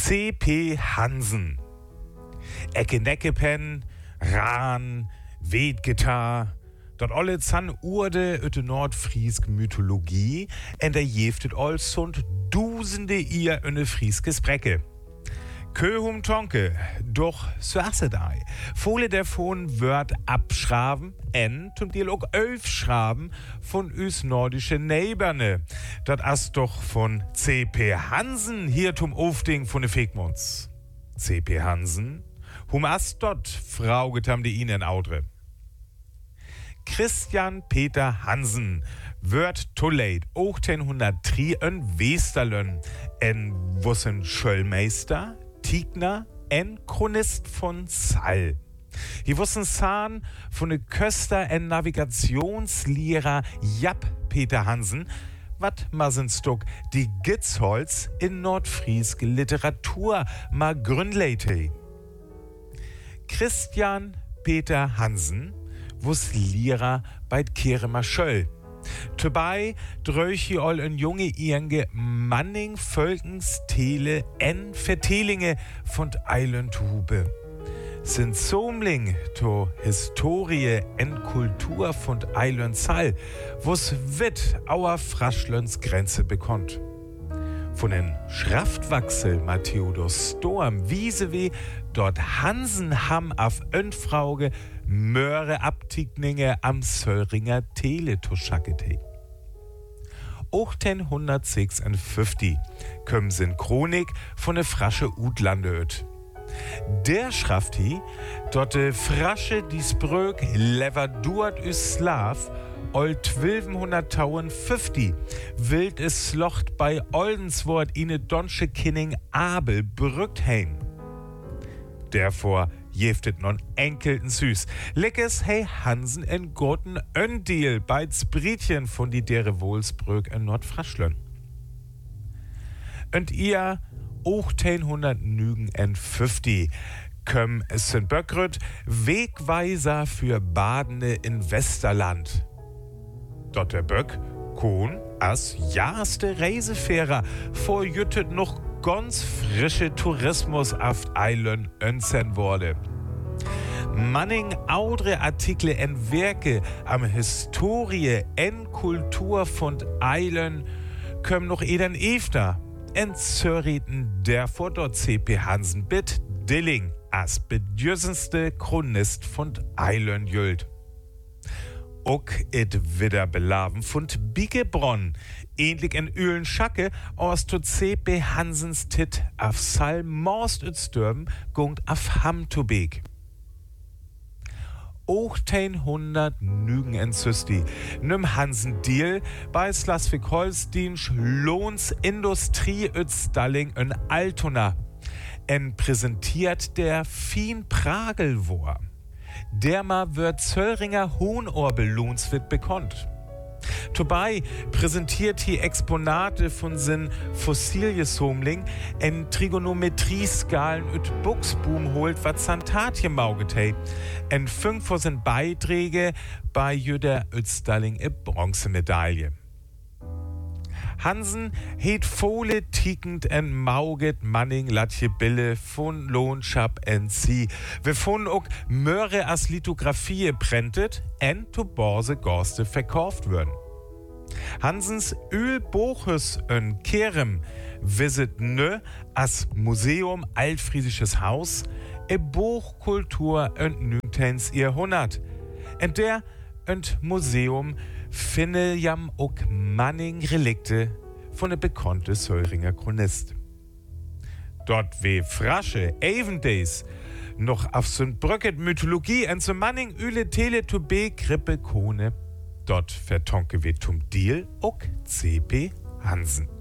C.P. Hansen. Ecke Neckepen, Rahn, Weetgitar, dort alle zan Urde üte Nordfriesk Mythologie en der jeftet olls und dusende ihr öne Frieskes Brecke. Köhum Tonke, doch Suassedei. Fole der von Wörd abschraben, zum Deal auch 11 schraben von üs nordische Neighberne. Dat as doch von C.P. Hansen hier zum Ofding von de Fegmunds. C.P. Hansen, hum as dort fraugetam de ihnen Audre. Christian Peter Hansen wird toleit 1803 en Westerlön en wussen Schöllmeister, Tigner en Chronist von Sall. Hier wussen Zahn von de Köster en Navigationslehrer Japp Peter Hansen, wat masenstuck die Gitzholz in nordfrieske Literatur ma gründleite. Christian Peter Hansen wuss Lehrer bei Keremer Schöll. Dabei dröchi all en junge Irnge Manning Völkens Tele en Vertelinge von Eilendhube. Sind Somling to Historie en Kultur von Eilensall, wo's wit auer Fraschlöns Grenze bekonnt. Von den Schraftwachsel Matthäus Storm Wiesewe dort Hansen ham auf Önfrauge Möhre Abtigninge am Söllringer Tele tuschackete. 1856 kömm sin Chronik von de Frasche Utlandeöt. Der schraft hi, dort de Frasche dies Bröck leverdurt üs Slav ol 1250 wild es slocht bei Oldenswort ine donsche Kinning Abel brückt hein. Dervor jeftet non enkelten süß. Leckes hey Hansen en Goten Öndiel bei Zbrietjen von die dere Wohlsbrück in Nordfraschlön. Und ihr 1850 kömm es in Böckrüt Wegweiser für Badende in Westerland. Dort der Böck Kohn as jahrste Reisefährer vorjüttet noch ganz frische Tourismus auf Eilen önsen wurde. Manning audre Artikel en Werke am Historie en Kultur von Eilen kömm noch eden efter en Zörreten dervor dort C.P. Hansen bit Dilling as bedürsenste Chronist von Eilen jült. Ook et wieder belaven von Biegebronn, ähnlich en Ölen Schacke, aus to C.P. Hansens Tit auf Sall Morst et Stürben gungt auf Hamtobek. 1800 en Süsti, nimm Hansen Deal bei Schleswig-Holstein Lohns Industrie et Stalling in Altona. En präsentiert der Fien Pragelwor. Derma wird Zöllringer Hohenorbel Lohnswit bekannt. Dabei präsentiert hier Exponate von sin Fossiliesomling en Trigonometrieskalen üt Buchsboom holt wat Santatje maugetei. En 5 vor sin Beiträge bei Jüder Ötstalling e Bronzemedaille. Hansen het Fole tickend en Mauget Manning Latje Bille von Lohnschap en Sie. Wir von ook Möhre as Lithografie prentet en to Borse Gorste verkauft würden. Hansens Ölbuches en Kerem visit nö as Museum Altfriesisches Haus e Buchkultur en 19. Jahrhundert. En der und Museum finde jam ook Manning Relikte von der bekannten Söllringer Chronist. Dort we Frasche Evendays noch auf so'n Bröcket Mythologie en so Manning Üle Tele to B Krippe Kone. Dort vertonke we tum Deal ook C.P. Hansen.